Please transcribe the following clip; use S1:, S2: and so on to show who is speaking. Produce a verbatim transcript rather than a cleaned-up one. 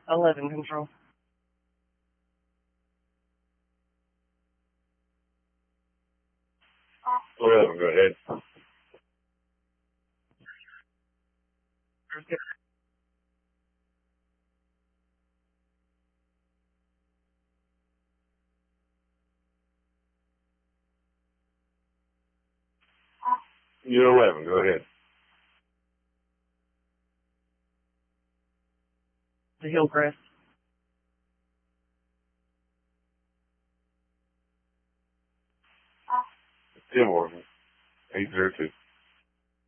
S1: eleven control.
S2: eleven, go ahead.
S1: Okay.
S2: Unit eleven, go ahead.
S1: The Hillcrest.
S2: Tim Morgan, eight zero two.